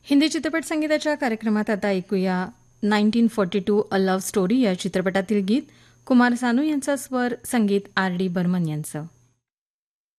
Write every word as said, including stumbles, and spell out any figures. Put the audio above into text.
हिंदी चित्रपट संगीताच्या कार्यक्रमात आता ऐकूया nineteen forty to a love story या चित्रपटातील गीत. कुमार सानू यांचा स्वर, संगीत आर डी बर्मन यांचं.